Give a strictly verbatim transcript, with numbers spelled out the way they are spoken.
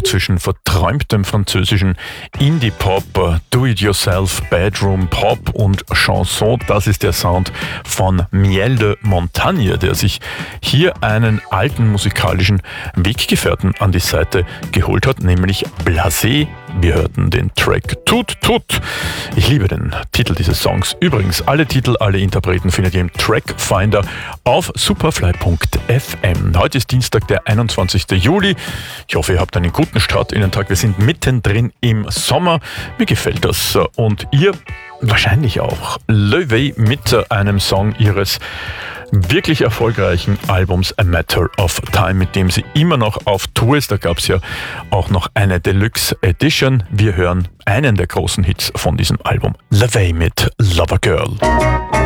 zwischen verträumtem französischen Indie-Pop, Do-it-yourself, Bedroom-Pop und Chanson. Das ist der Sound von Miel de Montagne, der sich hier einen alten musikalischen Weggefährten an die Seite geholt hat, nämlich Blasé. Wir hörten den Track Tut Tut. Ich liebe den Titel dieses Songs. Übrigens, alle Titel, alle Interpreten findet ihr im Trackfinder auf superfly punkt f m. Heute ist Dienstag, der einundzwanzigster Juli. Ich hoffe, ihr habt einen guten Start in den Tag. Wir sind mittendrin im Sommer. Mir gefällt das. Und ihr wahrscheinlich auch. Löwe mit einem Song ihres wirklich erfolgreichen Albums A Matter of Time, mit dem sie immer noch auf Tour ist. Da gab es ja auch noch eine Deluxe Edition. Wir hören einen der großen Hits von diesem Album. Löwe mit Lover Girl.